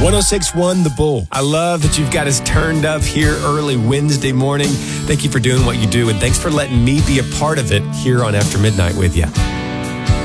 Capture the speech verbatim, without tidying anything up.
one oh six point one The Bull. I love that you've got us turned up here early Wednesday morning. Thank you for doing what you do, and thanks for letting me be a part of it here on After Midnight with you.